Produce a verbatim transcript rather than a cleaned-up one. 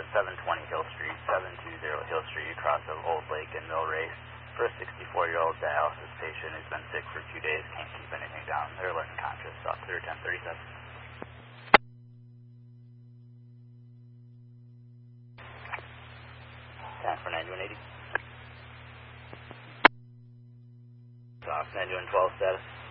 seven twenty Hill Street, seven two zero Hill Street, across of Old Lake and Mill Race, for a sixty-four-year-old dialysis patient who's been sick for two days, can't keep anything down. They're alert and conscious. Stop clear ten thirty-seven. ten for ninety-one eighty. Off ninety-one twelve status.